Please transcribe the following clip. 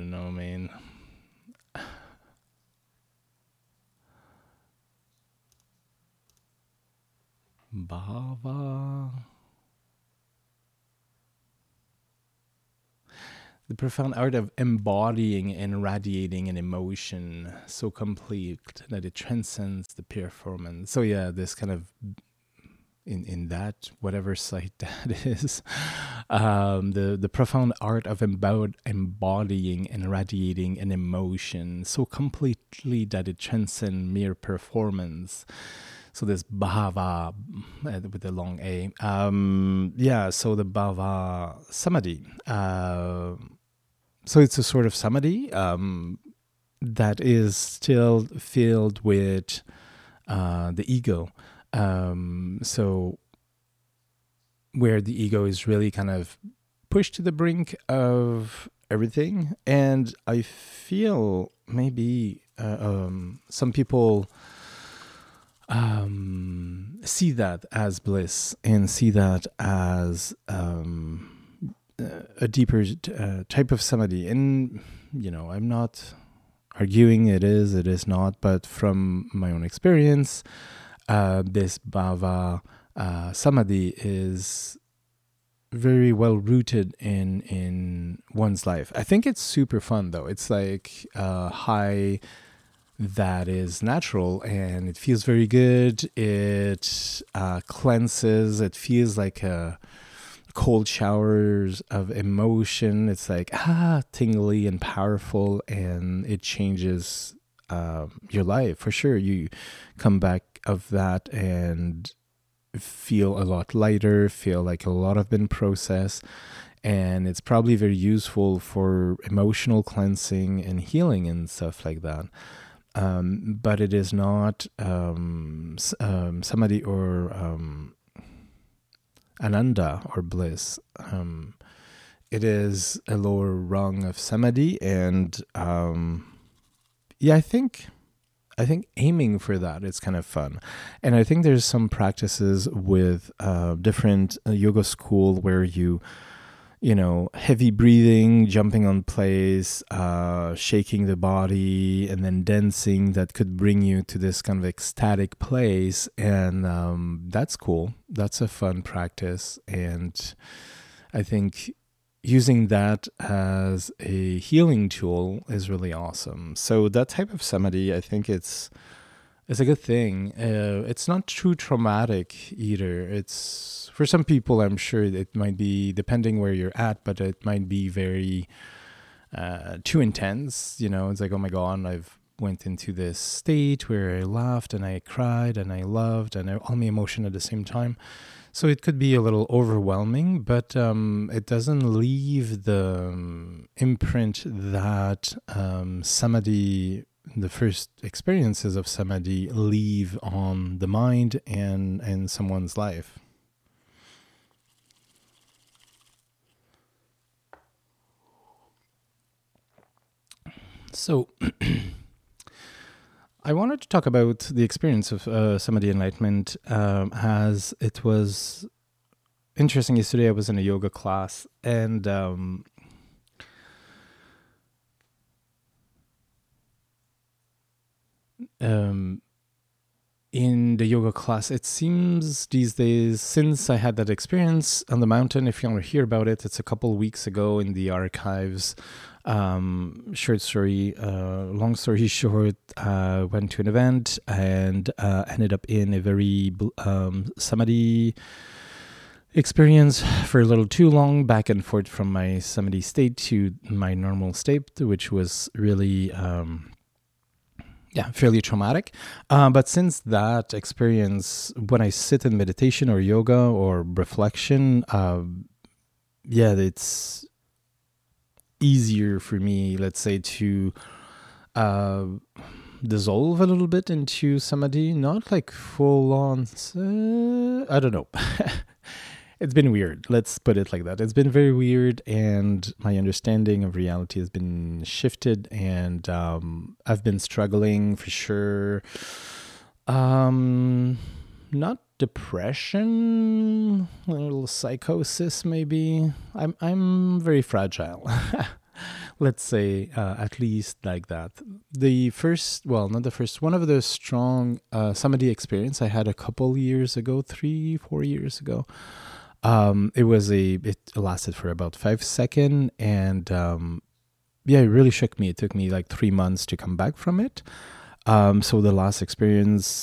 don't know, man. Bhava. The profound art of embodying and radiating an emotion so complete that it transcends the performance. So yeah, this kind of in that whatever site that is, the profound art of embodying and radiating an emotion so completely that it transcends mere performance. So this bhava with the long A. So the bhava samadhi. So it's a sort of samadhi that is still filled with the ego. So where the ego is really kind of pushed to the brink of everything. And I feel maybe some people see that as bliss and see that as a deeper type of samadhi. And, I'm not arguing it is not, but from my own experience, this bhava samadhi is very well rooted in one's life. I think it's super fun though. It's like high that is natural and it feels very good. It cleanses. It feels like cold showers of emotion. It's like tingly and powerful, and it changes your life for sure. You come back of that and feel a lot lighter, feel like a lot have been processed, and it's probably very useful for emotional cleansing and healing and stuff like that. But it is not samadhi or ananda or bliss. It is a lower rung of samadhi, and I think aiming for that is kind of fun. And I think there's some practices with different yoga school where you heavy breathing, jumping on place, shaking the body, and then dancing that could bring you to this kind of ecstatic place. And that's cool. That's a fun practice. And I think using that as a healing tool is really awesome. So that type of samadhi, I think it's a good thing. It's not too traumatic either. It's, for some people, I'm sure it might be, depending where you're at, but it might be very too intense. It's like, oh my God, I've went into this state where I laughed and I cried and I loved and all my emotion at the same time. So it could be a little overwhelming, but it doesn't leave the imprint that samadhi, the first experiences of samadhi, leave on the mind and someone's life. So I wanted to talk about the experience of samadhi enlightenment, as it was interesting. Yesterday I was in a yoga class, and in the yoga class, it seems these days, since I had that experience on the mountain, if you want to hear about it, it's a couple weeks ago in the archives. Short story, long story short, went to an event and ended up in a very samadhi experience for a little too long, back and forth from my samadhi state to my normal state, which was really fairly traumatic. But since that experience, when I sit in meditation or yoga or reflection, it's easier for me, let's say, to dissolve a little bit into samadhi, not like full on, I don't know. It's been weird. Let's put it like that. It's been very weird, and my understanding of reality has been shifted, and I've been struggling for sure. Not depression, a little psychosis maybe. I'm very fragile. Let's say at least like that. The first, well, not the first, one of the strong samadhi experience I had a couple years ago, 3, 4 years ago. It lasted for about 5 seconds, and yeah, it really shook me. It took me like 3 months to come back from it. So the last experience